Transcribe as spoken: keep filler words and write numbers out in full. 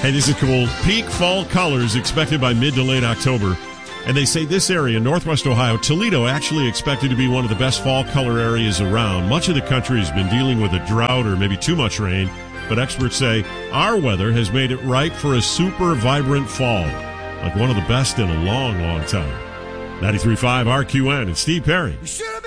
Hey, this is cool. Peak fall colors expected by mid to late October. And they say this area, Northwest Ohio, Toledo, actually expected to be one of the best fall color areas around. Much of the country has been dealing with a drought or maybe too much rain, but experts say our weather has made it ripe for a super vibrant fall, like one of the best in a long, long time. ninety-three point five R Q N and Steve Perry.